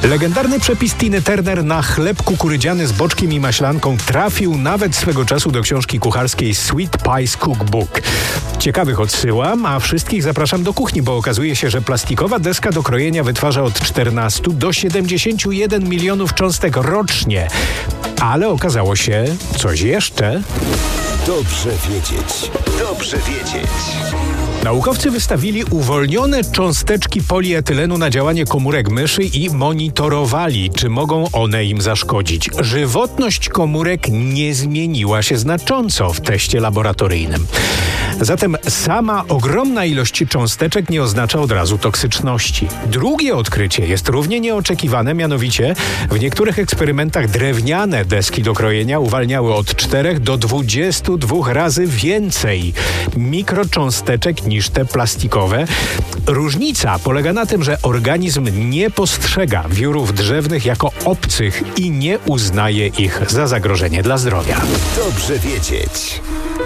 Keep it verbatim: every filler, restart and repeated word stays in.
Legendarny przepis Tiny Turner na chleb kukurydziany z boczkiem i maślanką trafił nawet swego czasu do książki kucharskiej Sweet Pies Cookbook. Ciekawych odsyłam, a wszystkich zapraszam do kuchni, bo okazuje się, że plastikowa deska do krojenia wytwarza od czternastu do siedemdziesięciu jeden milionów cząstek rocznie. Ale okazało się coś jeszcze. Dobrze wiedzieć. Dobrze wiedzieć. Naukowcy wystawili uwolnione cząsteczki polietylenu na działanie komórek myszy i monitorowali, czy mogą one im zaszkodzić. Żywotność komórek nie zmieniła się znacząco w teście laboratoryjnym. Zatem sama ogromna ilość cząsteczek nie oznacza od razu toksyczności. Drugie odkrycie jest równie nieoczekiwane, mianowicie w niektórych eksperymentach drewniane deski do krojenia uwalniały od czterech do dwudziestu dwóch razy więcej mikrocząsteczek niż te plastikowe. Różnica polega na tym, że organizm nie postrzega wiórów drzewnych jako obcych i nie uznaje ich za zagrożenie dla zdrowia. Dobrze wiedzieć.